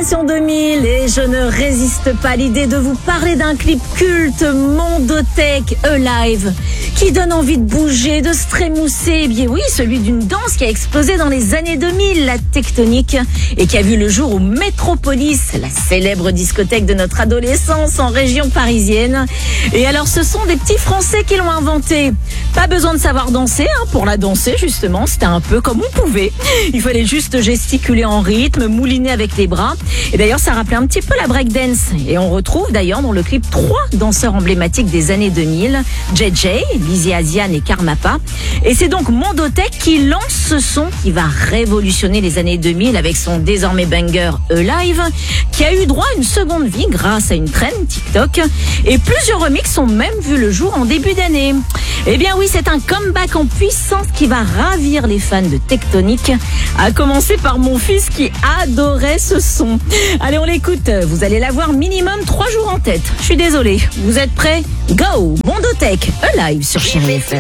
Génération 2000 et je ne résiste pas à l'idée de vous parler d'un clip culte Mondotech Alive qui donne envie de bouger, de se trémousser. Eh bien oui, celui d'une danse qui a explosé dans les années 2000, la tectonique, et qui a vu le jour au Métropolis, la célèbre discothèque de notre adolescence en région parisienne. Et alors ce sont des petits Français qui l'ont inventé. Pas besoin de savoir danser pour la danser justement, c'était un peu comme on pouvait. Il fallait juste gesticuler en rythme, mouliner avec les bras. Et d'ailleurs ça rappelait un petit peu la breakdance. Et on retrouve d'ailleurs dans le clip 3 danseurs emblématiques des années 2000, JJ, Lizzy Asian et Karmapa. Et c'est donc Mondotech qui lance ce son qui va révolutionner les années 2000 avec son désormais banger Alive, qui a eu droit à une seconde vie grâce à une trend TikTok. Et plusieurs remixes ont même vu le jour en début d'année. Eh bien oui, c'est un comeback en puissance qui va ravir les fans de Tectonique, à commencer par mon fils qui adorait ce son. Allez, on l'écoute, vous allez l'avoir minimum 3 jours en tête. Je suis désolée, vous êtes prêts? Go! Mondotech Alive sur Chérie FM.